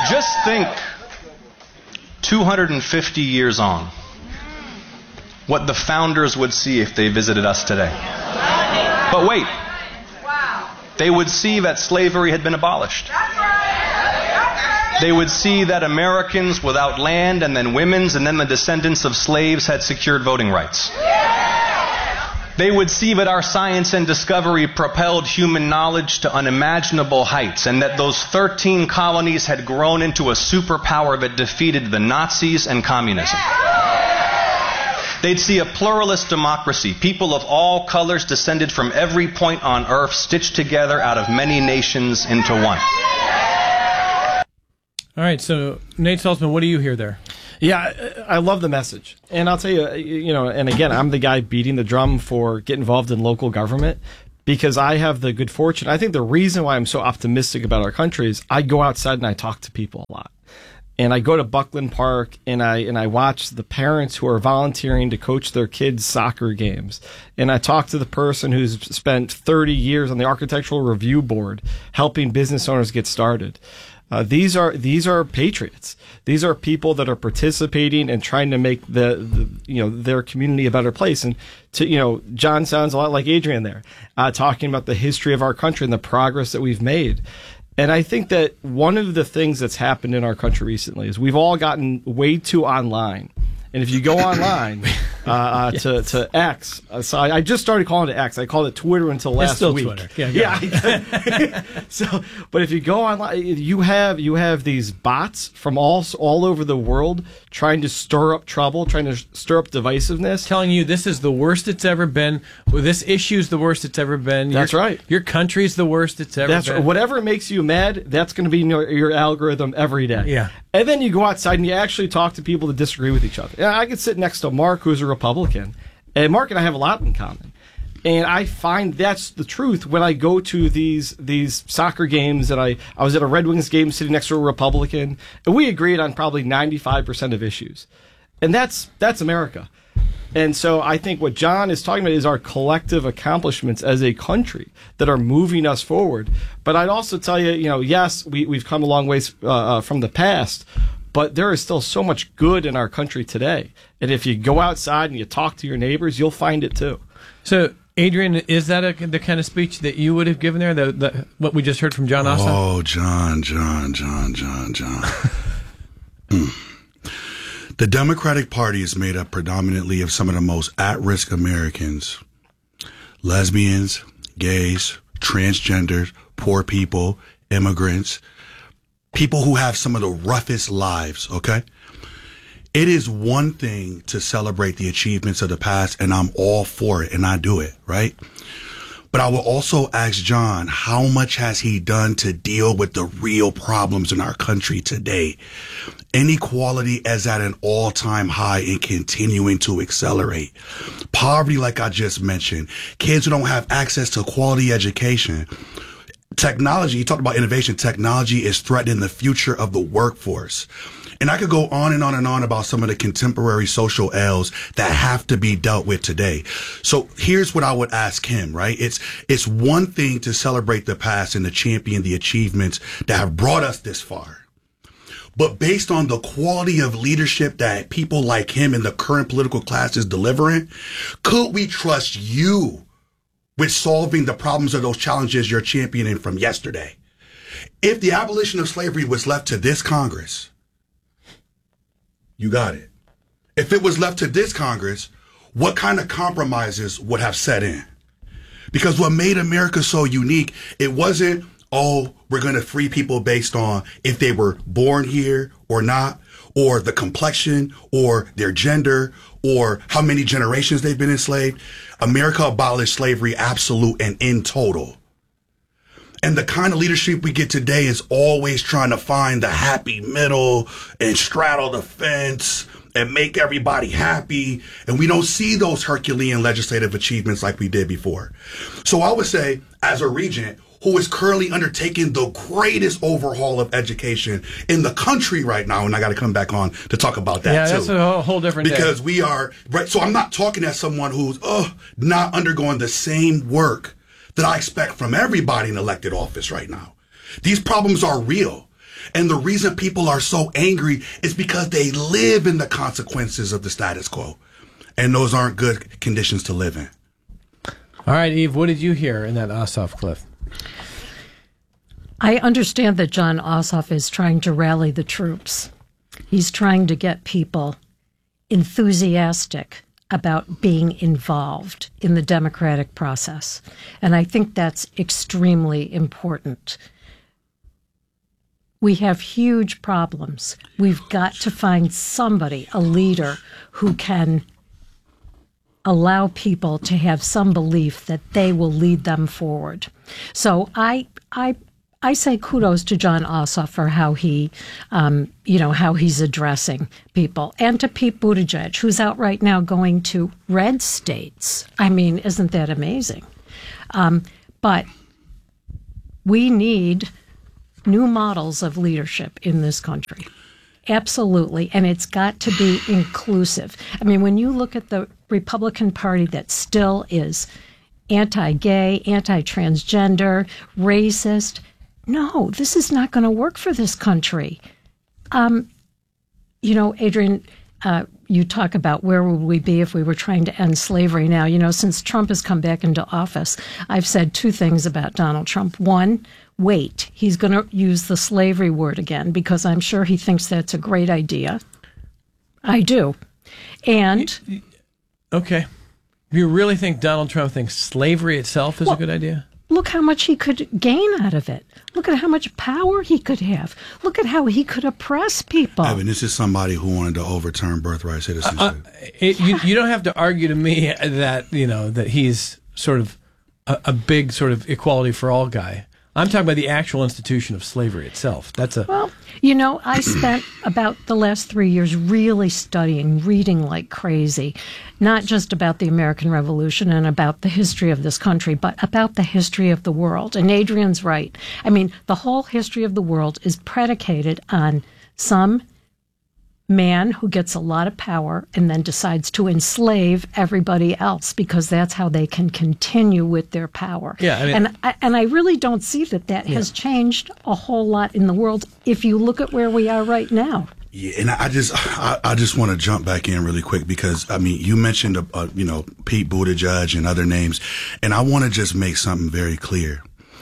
Just think 250 years on, what the founders would see if they visited us today. But wait, they would see that slavery had been abolished. They would see that Americans without land and then women's and then the descendants of slaves had secured voting rights. They would see that our science and discovery propelled human knowledge to unimaginable heights, and that those 13 colonies had grown into a superpower that defeated the Nazis and communism. They'd see a pluralist democracy, people of all colors descended from every point on earth, stitched together out of many nations into one. All right, so Nate Saltzman, what do you hear there? Yeah, I love the message. And I'll tell you, and again, I'm the guy beating the drum for get involved in local government because I have the good fortune. I think the reason why I'm so optimistic about our country is I go outside and I talk to people a lot. And I go to Buckland Park and I watch the parents who are volunteering to coach their kids' soccer games. And I talk to the person who's spent 30 years on the Architectural Review Board helping business owners get started. These are patriots. These are people that are participating and trying to make their community a better place. And John sounds a lot like Adrian there, talking about the history of our country and the progress that we've made. And I think that one of the things that's happened in our country recently is we've all gotten way too online. And if you go online to X, so I just started calling it X. I called it Twitter until last week. It's still Twitter. Yeah. So, but if you go online, you have these bots from all over the world trying to stir up trouble, trying to stir up divisiveness, telling you this is the worst it's ever been. Well, this issue is the worst it's ever been. That's right. Your country's the worst it's ever been. Right. Whatever makes you mad, that's going to be in your algorithm every day. Yeah. And then you go outside and you actually talk to people that disagree with each other. I could sit next to Mark, who's a Republican, and Mark and I have a lot in common. And I find that's the truth when I go to these soccer games. And I was at a Red Wings game sitting next to a Republican, and we agreed on probably 95% of issues. And that's America. And so I think what John is talking about is our collective accomplishments as a country that are moving us forward. But I'd also tell you, yes, we've come a long ways from the past, but there is still so much good in our country today. And if you go outside and you talk to your neighbors, you'll find it too. So, Adrian, is that the kind of speech that you would have given there, what we just heard from John Ossoff? Oh, John. The Democratic Party is made up predominantly of some of the most at-risk Americans. Lesbians, gays, transgenders, poor people, immigrants, people who have some of the roughest lives, okay? It is one thing to celebrate the achievements of the past, and I'm all for it, and I do it, right? But I will also ask John, how much has he done to deal with the real problems in our country today? Inequality is at an all-time high and continuing to accelerate. Poverty, like I just mentioned, kids who don't have access to quality education. Technology, you talked about innovation, technology is threatening the future of the workforce. And I could go on and on and on about some of the contemporary social ills that have to be dealt with today. So here's what I would ask him, right? It's one thing to celebrate the past and to champion the achievements that have brought us this far. But based on the quality of leadership that people like him in the current political class is delivering, could we trust you with solving the problems of those challenges you're championing from yesterday? If the abolition of slavery was left to this Congress, you got it. If it was left to this Congress, what kind of compromises would have set in? Because what made America so unique, it wasn't, oh, we're going to free people based on if they were born here or not, or the complexion, or their gender, or how many generations they've been enslaved. America abolished slavery absolute and in total. And the kind of leadership we get today is always trying to find the happy middle and straddle the fence and make everybody happy. And we don't see those Herculean legislative achievements like we did before. So I would say, as a regent who is currently undertaking the greatest overhaul of education in the country right now, and I got to come back on to talk about that too. Yeah, that's a whole different because day. We are, right, so I'm not talking as someone who's not undergoing the same work that I expect from everybody in elected office right now. These problems are real. And the reason people are so angry is because they live in the consequences of the status quo. And those aren't good conditions to live in. All right, Eve, what did you hear in that Ossoff clip? I understand that Jon Ossoff is trying to rally the troops. He's trying to get people enthusiastic about being involved in the democratic process. And I think that's extremely important. We have huge problems. We've got to find somebody, a leader, who can allow people to have some belief that they will lead them forward. So I say kudos to Jon Ossoff for how he, how he's addressing people, and to Pete Buttigieg, who's out right now going to red states. I mean, isn't that amazing? But we need new models of leadership in this country. Absolutely. And it's got to be inclusive. I mean, when you look at the Republican Party that still is anti-gay, anti-transgender, racist, no, this is not going to work for this country. Adrian, you talk about where would we be if we were trying to end slavery now. Since Trump has come back into office, I've said two things about Donald Trump. One, wait, he's going to use the slavery word again because I'm sure he thinks that's a great idea. I do. And... Okay. Do you really think Donald Trump thinks slavery itself is a good idea? Look how much he could gain out of it. Look at how much power he could have. Look at how he could oppress people. Evan, this is somebody who wanted to overturn birthright citizenship. You don't have to argue to me that, that he's sort of a big sort of equality for all guy. I'm talking about the actual institution of slavery itself. Well, I spent about the last 3 years really studying, reading like crazy, not just about the American Revolution and about the history of this country, but about the history of the world. And Adrian's right. I mean, the whole history of the world is predicated on some man who gets a lot of power and then decides to enslave everybody else because that's how they can continue with their power. Yeah, and I really don't see that has changed a whole lot in the world if you look at where we are right now. Yeah, and I just want to jump back in really quick because you mentioned Pete Buttigieg and other names, and I want to just make something very clear.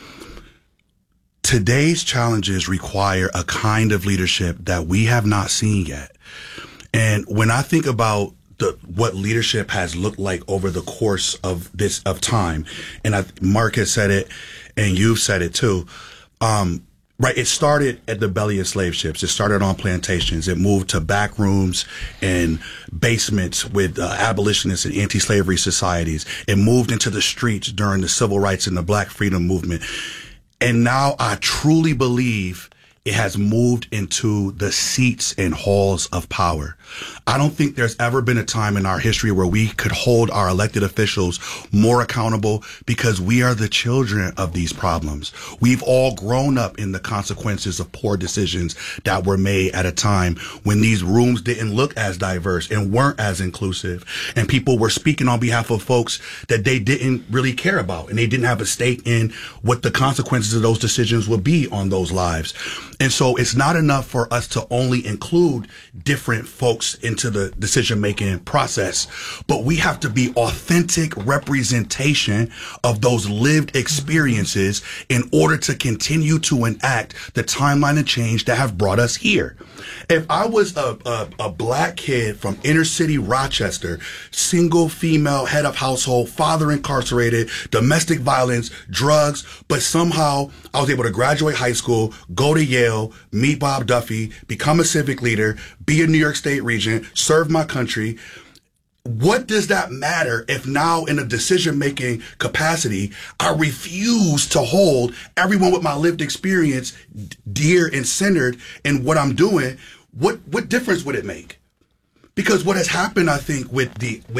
Today's challenges require a kind of leadership that we have not seen yet. And when I think about what leadership has looked like over the course of time, and Mark has said it, and you've said it too, right? It started at the belly of slave ships. It started on plantations. It moved to back rooms and basements with abolitionists and anti-slavery societies. It moved into the streets during the civil rights and the Black freedom movement. And now I truly believe it has moved into the seats and halls of power. I don't think there's ever been a time in our history where we could hold our elected officials more accountable because we are the children of these problems. We've all grown up in the consequences of poor decisions that were made at a time when these rooms didn't look as diverse and weren't as inclusive, and people were speaking on behalf of folks that they didn't really care about, and they didn't have a stake in what the consequences of those decisions would be on those lives. And so it's not enough for us to only include different folks into the decision-making process, but we have to be authentic representation of those lived experiences in order to continue to enact the timeline of change that have brought us here. If I was a black kid from inner city Rochester, single female head of household, father incarcerated, domestic violence, drugs, but somehow I was able to graduate high school, go to Yale, meet Bob Duffy, become a civic leader, be a New York State regent, serve my country. What does that matter if now in a decision-making capacity, I refuse to hold everyone with my lived experience dear and centered in what I'm doing? What difference would it make? Because what has happened, I think, with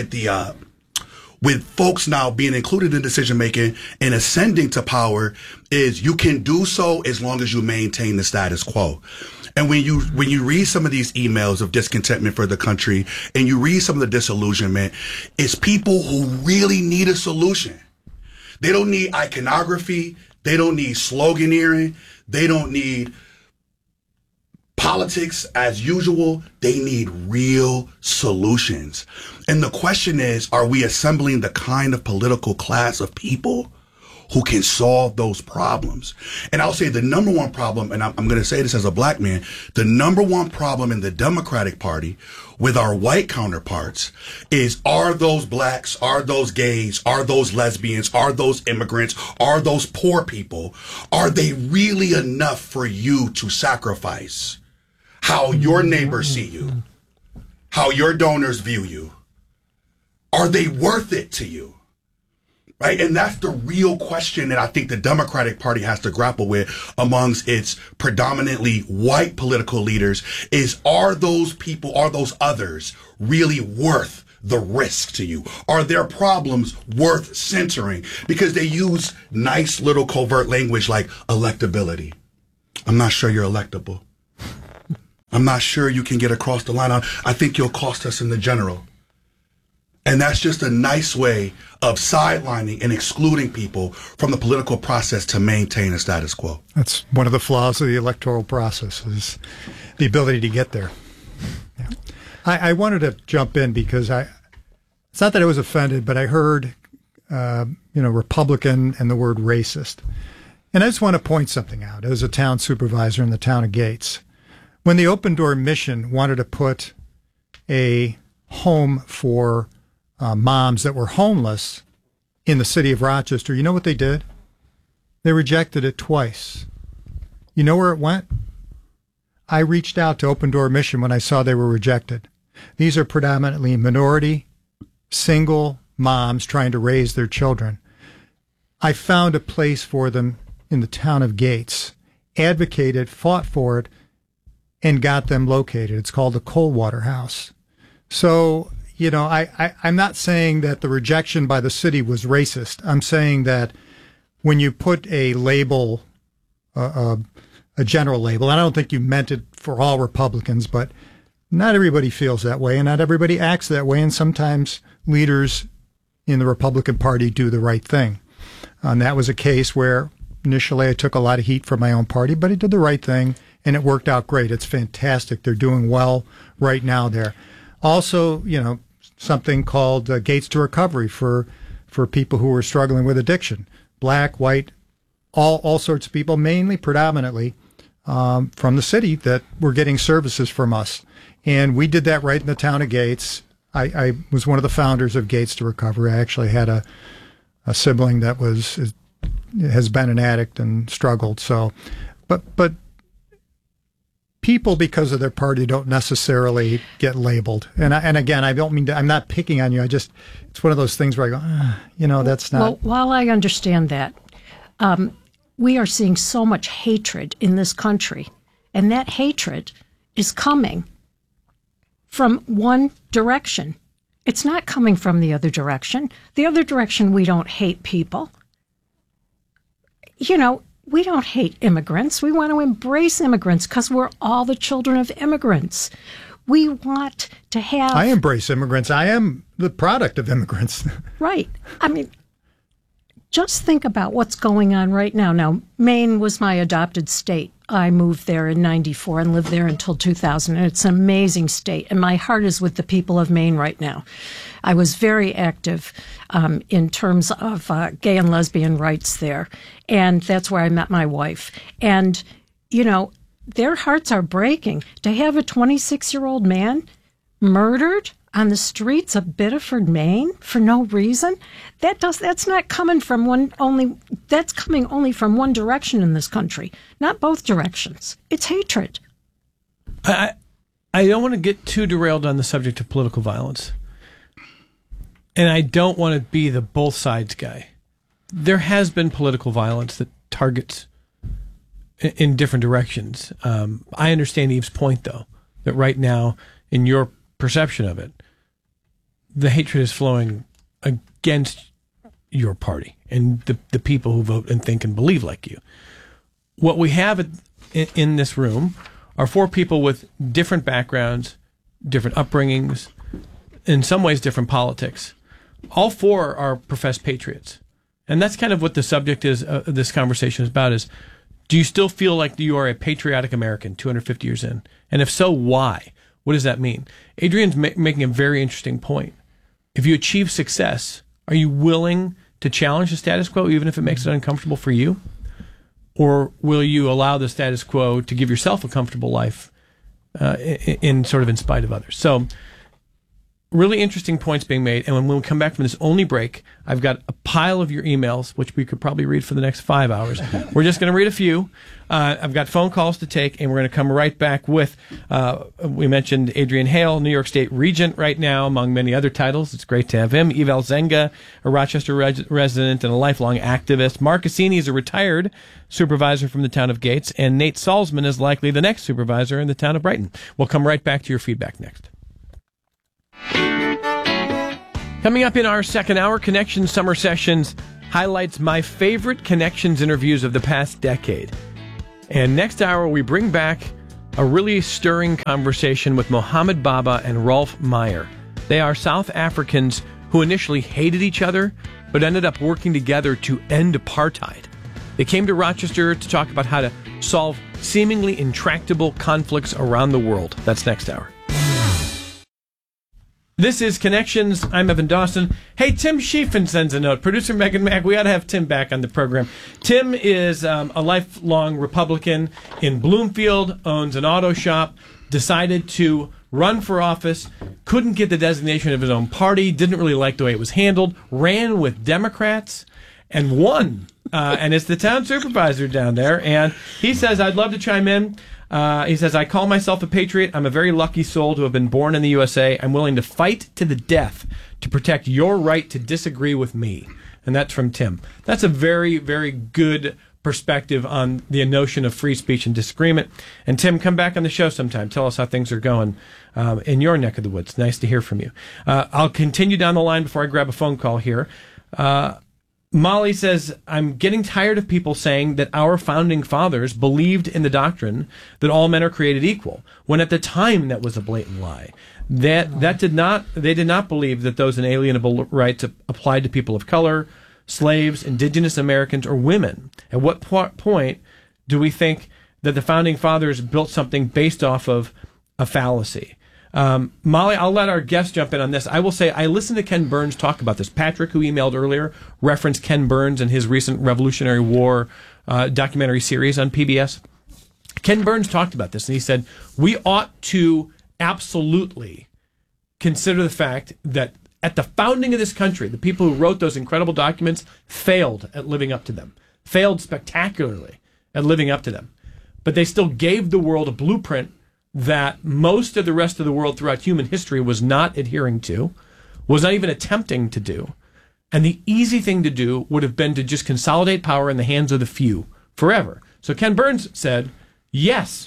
folks now being included in decision-making and ascending to power is you can do so as long as you maintain the status quo. And when you read some of these emails of discontentment for the country and you read some of the disillusionment, it's people who really need a solution. They don't need iconography. They don't need sloganeering. They don't need Politics, as usual, they need real solutions. And the question is, are we assembling the kind of political class of people who can solve those problems? And I'll say the number one problem, and I'm going to say this as a black man, the number one problem in the Democratic Party with our white counterparts is, are those blacks, are those gays, are those lesbians, are those immigrants, are those poor people, are they really enough for you to sacrifice how your neighbors see you, how your donors view you? Are they worth it to you? Right? And that's the real question that I think the Democratic Party has to grapple with amongst its predominantly white political leaders is, are those people, are those others really worth the risk to you? Are their problems worth centering? Because they use nice little covert language like electability. I'm not sure you're electable. I'm not sure you can get across the line. I think you'll cost us in the general. And that's just a nice way of sidelining and excluding people from the political process to maintain a status quo. That's one of the flaws of the electoral process, is the ability to get there. Yeah. I wanted to jump in because it's not that I was offended, but I heard, Republican and the word racist. And I just want to point something out. As a town supervisor in the town of Gates, when the Open Door Mission wanted to put a home for moms that were homeless in the city of Rochester, you know what they did? They rejected it twice. You know where it went? I reached out to Open Door Mission when I saw they were rejected. These are predominantly minority, single moms trying to raise their children. I found a place for them in the town of Gates, advocated, fought for it, and got them located. It's called the Coldwater House. So, I'm not saying that the rejection by the city was racist. I'm saying that when you put a label, a general label, and I don't think you meant it for all Republicans, but not everybody feels that way, and not everybody acts that way, and sometimes leaders in the Republican Party do the right thing. And that was a case where initially I took a lot of heat from my own party, but I did the right thing, and it worked out great. It's fantastic. They're doing well right now there. Also, something called Gates to Recovery for people who are struggling with addiction. Black, white, all sorts of people, mainly, predominantly, from the city that were getting services from us. And we did that right in the town of Gates. I was one of the founders of Gates to Recovery. I actually had a sibling that has been an addict and struggled. So, but people, because of their party, don't necessarily get labeled. And again, I don't mean to, I'm not picking on you. It's one of those things where I go, that's not. Well, while I understand that, we are seeing so much hatred in this country, and that hatred is coming from one direction. It's not coming from the other direction. The other direction, we don't hate people. We don't hate immigrants. We want to embrace immigrants because we're all the children of immigrants. We want to have... I embrace immigrants. I am the product of immigrants. Right. I mean, just think about what's going on right now. Now, Maine was my adopted state. I moved there in 94 and lived there until 2000. And it's an amazing state. And my heart is with the people of Maine right now. I was very active in terms of gay and lesbian rights there. And that's where I met my wife. And, their hearts are breaking. To have a 26-year-old man murdered on the streets of Biddeford, Maine, for no reason, that's not coming from that's coming only from one direction in this country, not both directions. It's hatred. I don't want to get too derailed on the subject of political violence. And I don't want to be the both sides guy. There has been political violence that targets in different directions. I understand Eve's point, though, that right now, in your perception of it, the hatred is flowing against your party and the people who vote and think and believe like you. What we have in this room are four people with different backgrounds, different upbringings, in some ways different politics. All four are professed patriots. And that's kind of what the subject is. This conversation is about, is Do you still feel like you are a patriotic American 250 years in? And if so, why? What does that mean? Adrian's making a very interesting point. If you achieve success, are you willing to challenge the status quo, even if it makes it uncomfortable for you? Or will you allow the status quo to give yourself a comfortable life in spite of others? So, really interesting points being made. And when we come back from this only break, I've got a pile of your emails, which we could probably read for the next 5 hours. We're just going to read a few. I've got phone calls to take, and we're going to come right back with, we mentioned Adrian Hale, New York State Regent right now, among many other titles. It's great to have him. Evel Zenga, a Rochester resident and a lifelong activist. Mark Cassini is a retired supervisor from the town of Gates, and Nate Salzman is likely the next supervisor in the town of Brighton. We'll come right back to your feedback next. Coming up in our second hour, Connections Summer Sessions highlights my favorite Connections interviews of the past decade. And next hour, we bring back a really stirring conversation with Mohammed Baba and Rolf Meyer. They are South Africans who initially hated each other, but ended up working together to end apartheid. They came to Rochester to talk about how to solve seemingly intractable conflicts around the world. That's next hour. This is Connections. I'm Evan Dawson. Hey, Tim Schiefen sends a note. Producer Megan Mack, we ought to have Tim back on the program. Tim is a lifelong Republican in Bloomfield, owns an auto shop, decided to run for office, couldn't get the designation of his own party, didn't really like the way it was handled, ran with Democrats, and won. And it's the town supervisor down there. And he says, I'd love to chime in. He says, I call myself a patriot. I'm a very lucky soul to have been born in the USA. I'm willing to fight to the death to protect your right to disagree with me. And that's from Tim. That's a very, very good perspective on the notion of free speech and disagreement. And Tim, come back on the show sometime. Tell us how things are going in your neck of the woods. Nice to hear from you. I'll continue down the line before I grab a phone call here. Molly says, I'm getting tired of people saying that our founding fathers believed in the doctrine that all men are created equal, when at the time that was a blatant lie. They did not believe that those inalienable rights applied to people of color, slaves, indigenous Americans, or women. At what point do we think that the founding fathers built something based off of a fallacy? Molly, I'll let our guest jump in on this. I will say I listened to Ken Burns talk about this. Patrick, who emailed earlier, referenced Ken Burns and his recent Revolutionary War documentary series on PBS. Ken Burns talked about this, and he said, we ought to absolutely consider the fact that at the founding of this country, the people who wrote those incredible documents failed at living up to them, failed spectacularly at living up to them. But they still gave the world a blueprint that most of the rest of the world throughout human history was not adhering to, was not even attempting to do. And the easy thing to do would have been to just consolidate power in the hands of the few forever. So Ken Burns said, yes,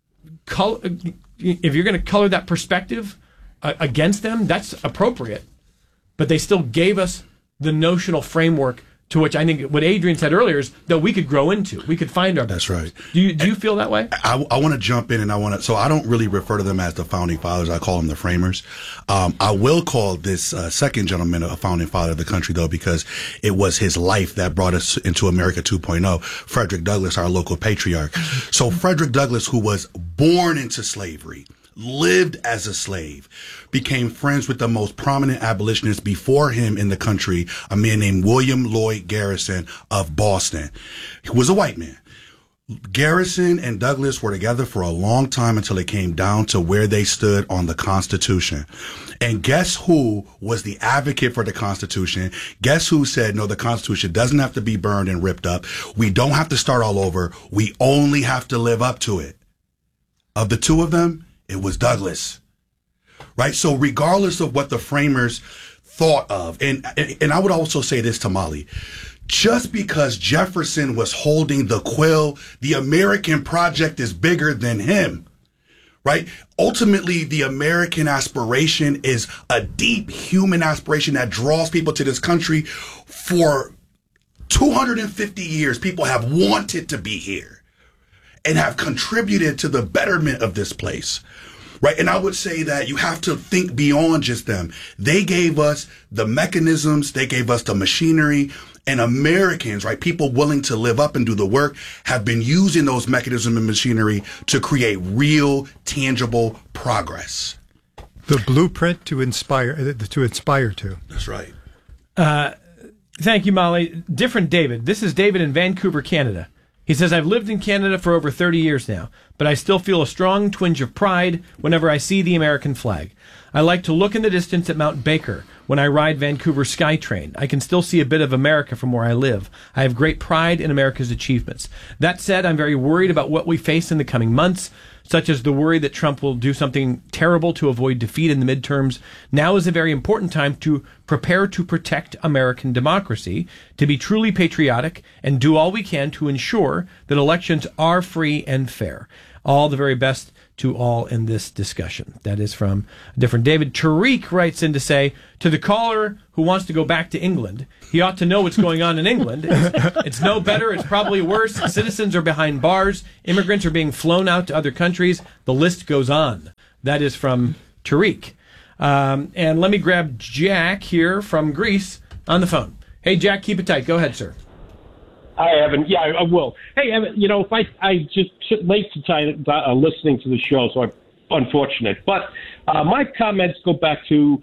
if you're going to color that perspective against them, that's appropriate. But they still gave us the notional framework to which I think what Adrian said earlier is that we could grow into. We could find our. That's right. Do you feel that way? I want to jump in, and so I don't really refer to them as the founding fathers. I call them the framers. I will call this second gentleman a founding father of the country, though, because it was his life that brought us into America 2.0. Frederick Douglass, our local patriarch. So Frederick Douglass, who was born into slavery, lived as a slave, became friends with the most prominent abolitionists before him in the country, a man named William Lloyd Garrison of Boston. He was a white man. Garrison and Douglass were together for a long time until it came down to where they stood on the Constitution. And guess who was the advocate for the Constitution? Guess who said, no, the Constitution doesn't have to be burned and ripped up. We don't have to start all over. We only have to live up to it. Of the two of them, it was Douglass, right? So regardless of what the framers thought of, and I would also say this to Molly, just because Jefferson was holding the quill, the American project is bigger than him, right? Ultimately, the American aspiration is a deep human aspiration that draws people to this country. For 250 years, people have wanted to be here and have contributed to the betterment of this place, right? And I would say that you have to think beyond just them. They gave us the mechanisms, they gave us the machinery, And Americans, right, people willing to live up and do the work, have been using those mechanisms and machinery to create real, tangible progress. The blueprint to inspire to. That's right. Thank you, Molly. Different David. This is David in Vancouver, Canada. He says, I've lived in Canada for over 30 years now, but I still feel a strong twinge of pride whenever I see the American flag. I like to look in the distance at Mount Baker when I ride Vancouver SkyTrain. I can still see a bit of America from where I live. I have great pride in America's achievements. That said, I'm very worried about what we face in the coming months, such as the worry that Trump will do something terrible to avoid defeat in the midterms. Now is a very important time to prepare to protect American democracy, to be truly patriotic, and do all we can to ensure that elections are free and fair. All the very best to all in this discussion. That is from a different David. Tariq writes in to say, to the caller who wants to go back to England, he ought to know what's going on in England. It's no better. It's probably worse. Citizens are behind bars. Immigrants are being flown out to other countries. The list goes on. That is from Tariq. And let me grab Jack here from Greece on the phone. Hey, Jack, keep it tight. Go ahead, sir. Hi, Evan. Yeah, I will. Hey, Evan, if I just late to time listening to the show, so I'm unfortunate. But my comments go back to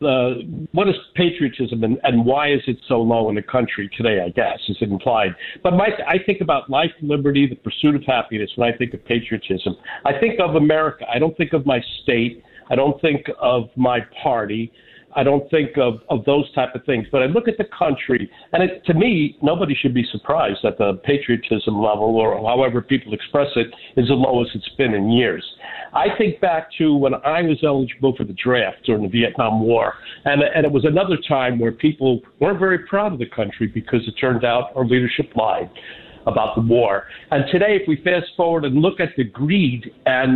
what is patriotism and why is it so low in the country today, I guess, is implied. But I think about life, liberty, the pursuit of happiness when I think of patriotism. I think of America. I don't think of my state. I don't think of my party. I don't think of those type of things. But I look at the country, and to me, nobody should be surprised that the patriotism level, or however people express it, is the lowest it's been in years. I think back to when I was eligible for the draft during the Vietnam War, and it was another time where people weren't very proud of the country because it turned out our leadership lied about the war. And today, if we fast forward and look at the greed,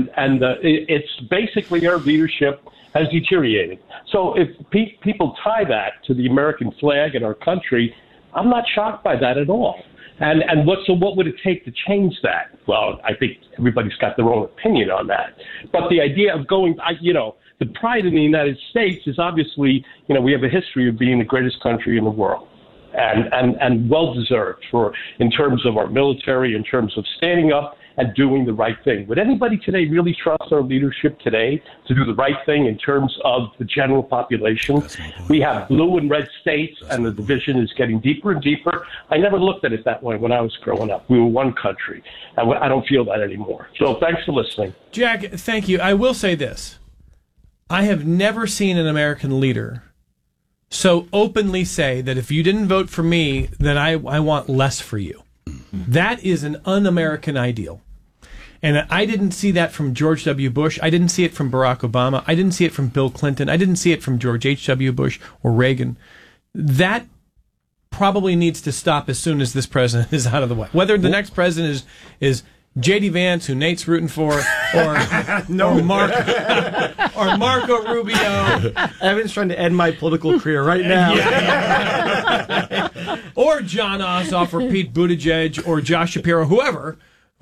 it's basically our leadership has deteriorated. So if people tie that to the American flag and our country, I'm not shocked by that at all. And what would it take to change that? Well, I think everybody's got their own opinion on that. But the idea of the pride in the United States is obviously, we have a history of being the greatest country in the world. And well-deserved in terms of our military, in terms of standing up and doing the right thing. Would anybody today really trust our leadership today to do the right thing in terms of the general population? We have blue and red states, and the division is getting deeper and deeper. I never looked at it that way when I was growing up. We were one country, and I don't feel that anymore. So thanks for listening. Jack, thank you. I will say this. I have never seen an American leader so openly say that if you didn't vote for me, then I want less for you. That is an un-American ideal. And I didn't see that from George W. Bush. I didn't see it from Barack Obama. I didn't see it from Bill Clinton. I didn't see it from George H.W. Bush or Reagan. That probably needs to stop as soon as this president is out of the way. Whether the next president is J.D. Vance, who Nate's rooting for, or Marco Rubio. Evan's trying to end my political career right now. Or John Ossoff, or Pete Buttigieg, or Josh Shapiro, whoever.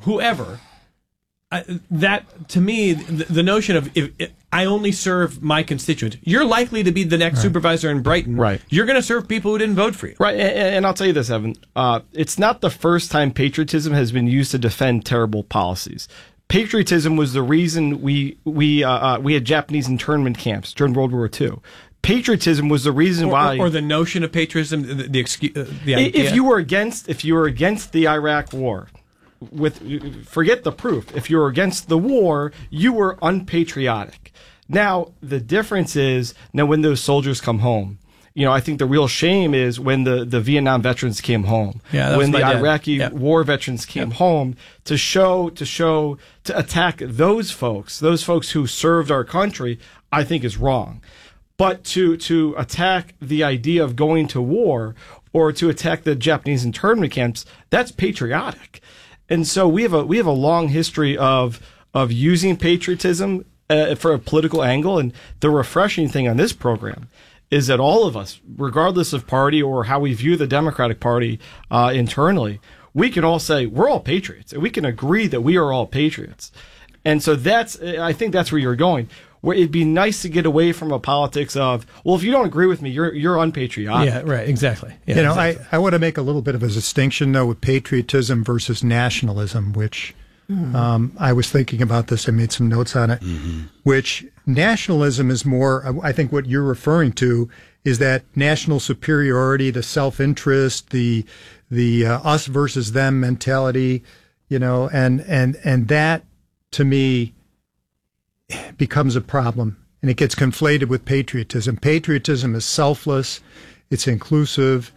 That, to me, the notion of if I only serve my constituents, you're likely to be the next supervisor in Brighton. Right. You're going to serve people who didn't vote for you. Right. And I'll tell you this, Evan. It's not the first time patriotism has been used to defend terrible policies. Patriotism was the reason we had Japanese internment camps during World War II. Patriotism was the reason why, or the notion of patriotism, the idea. If you were against the Iraq War, forget the proof. If you were against the war, you were unpatriotic. Now the difference is when those soldiers come home. I think the real shame is when the Vietnam veterans came home, when the Iraqi war veterans came home to attack those folks who served our country. I think is wrong. But to attack the idea of going to war or to attack the Japanese internment camps, that's patriotic. And so we have a long history of using patriotism for a political angle. And the refreshing thing on this program is that all of us, regardless of party or how we view the Democratic Party internally, we can all say we're all patriots. And we can agree that we are all patriots. And so I think that's where you're going. where it'd be nice to get away from a politics of, well, if you don't agree with me, you're unpatriotic. Yeah, right, exactly. Yeah, You know, exactly. I want to make a little bit of a distinction, though, with patriotism versus nationalism, which I was thinking about this. I made some notes on it, which nationalism is more, I think what you're referring to is that national superiority, the self-interest, the us versus them mentality, you know, and that, to me, becomes a problem, and it gets conflated with patriotism. Patriotism is selfless, it's inclusive,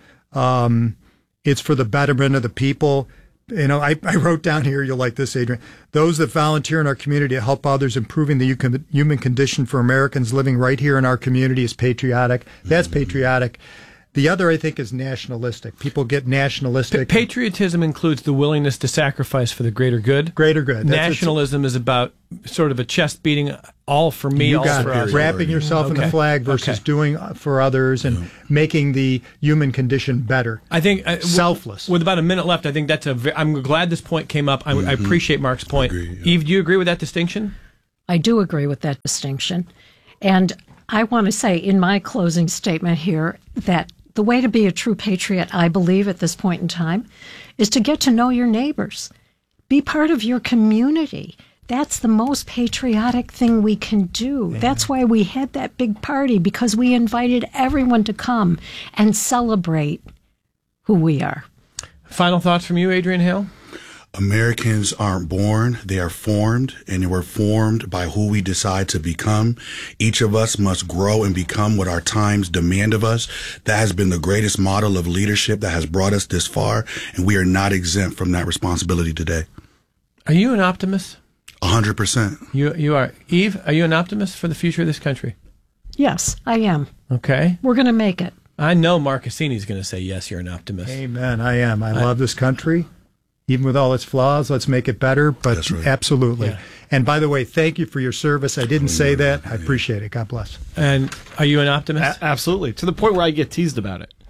it's for the betterment of the people. You know, I wrote down here, you'll like this, Adrian, those that volunteer in our community to help others improving the human condition for Americans living right here in our community is patriotic. That's patriotic. The other, I think, is nationalistic. People get nationalistic. Patriotism includes the willingness to sacrifice for the greater good. Greater good. Nationalism is about sort of a chest beating, all for me, You all got for it. us. Wrapping yourself in the flag versus doing for others and making the human condition better. I think selfless. With about a minute left, I think that's I'm glad this point came up. I appreciate Mark's point. Eve, do you agree with that distinction? I do agree with that distinction. And I want to say in my closing statement here that the way to be a true patriot, I believe at this point in time, is to get to know your neighbors. Be part of your community. That's the most patriotic thing we can do. Yeah. That's why we had that big party, because we invited everyone to come and celebrate who we are. Final thoughts from you, Adrian Hale? Americans aren't born, they are formed, and we're formed by who we decide to become. Each of us must grow and become what our times demand of us. That has been the greatest model of leadership that has brought us this far, and we are not exempt from that responsibility today. Are you an optimist? 100%. You are. Eve, are you an optimist for the future of this country? Yes, I am. Okay. We're going to make it. I know Mark Cassini's going to say, yes, you're an optimist. Amen. I am. I love this country. Even with all its flaws, let's make it better. But That's right. Absolutely. Yeah. And by the way, thank you for your service. I didn't say that. I appreciate it. God bless. And are you an optimist? Absolutely. To the point where I get teased about it.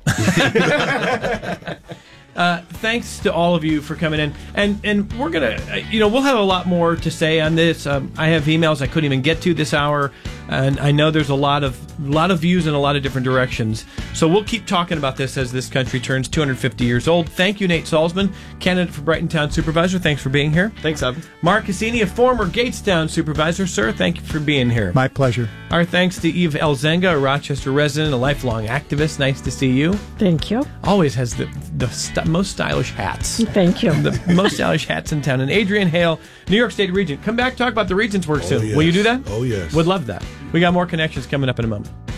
Thanks to all of you for coming in, and we're gonna, we'll have a lot more to say on this. I have emails I couldn't even get to this hour, and I know there's a lot of views in a lot of different directions. So we'll keep talking about this as this country turns 250 years old. Thank you, Nate Salzman, candidate for Brighton Town Supervisor. Thanks for being here. Thanks, Evan. Mark Cassini, a former Gatestown Supervisor. Sir, thank you for being here. My pleasure. Our thanks to Eve Elzenga, a Rochester resident, a lifelong activist. Nice to see you. Thank you. Always has the most stylish hats. Thank you. The most stylish hats in town. And Adrian Hale, New York State Regent. Come back, talk about the Regent's work soon. Yes. Will you do that? Oh, yes. Would love that. We got more connections coming up in a moment.